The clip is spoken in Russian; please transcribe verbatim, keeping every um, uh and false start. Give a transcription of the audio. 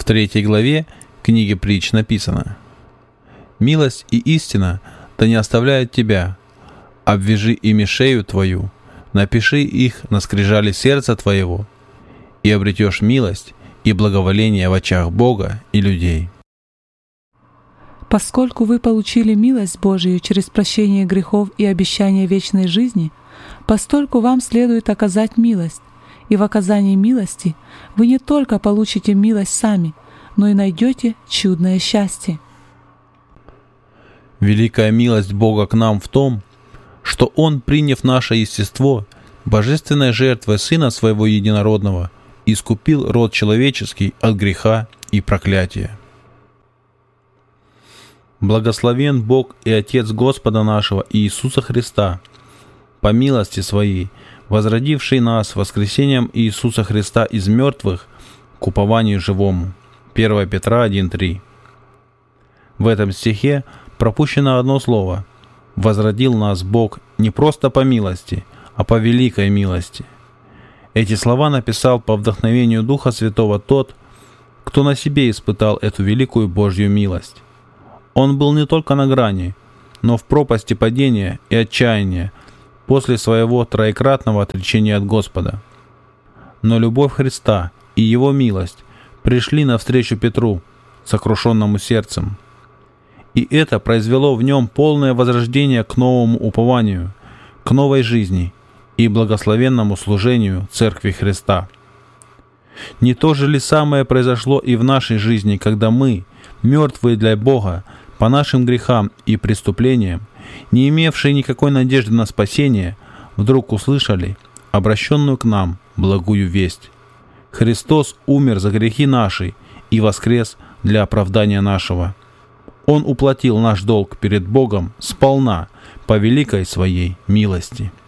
третьей главе книги Притч написано: «Милость и истина да не оставляют тебя, обвяжи ими шею твою, напиши их на скрижали сердца твоего, и обретешь милость и благоволение в очах Бога и людей». Поскольку вы получили милость Божию через прощение грехов и обещание вечной жизни, постольку вам следует оказать милость, и в оказании милости вы не только получите милость сами, но и найдете чудное счастье. Великая милость Бога к нам в том, что Он, приняв наше естество, божественной жертвой Сына Своего Единородного, искупил род человеческий от греха и проклятия. Благословен Бог и Отец Господа нашего Иисуса Христа, по милости Своей, возродивший нас воскресением Иисуса Христа из мертвых к упованию живому. первое Петра один три. В этом стихе пропущено одно слово: «Возродил нас Бог не просто по милости, а по великой милости». Эти слова написал по вдохновению Духа Святого тот, кто на себе испытал эту великую Божью милость. Он был не только на грани, но в пропасти падения и отчаяния после своего троекратного отречения от Господа. Но любовь Христа и Его милость пришли навстречу Петру, сокрушенному сердцем. И это произвело в нем полное возрождение к новому упованию, к новой жизни и благословенному служению Церкви Христа. Не то же ли самое произошло и в нашей жизни, когда мы, мертвые для Бога, по нашим грехам и преступлениям, не имевшие никакой надежды на спасение, вдруг услышали обращенную к нам благую весть: Христос умер за грехи наши и воскрес для оправдания нашего. Он уплатил наш долг перед Богом сполна по великой Своей милости.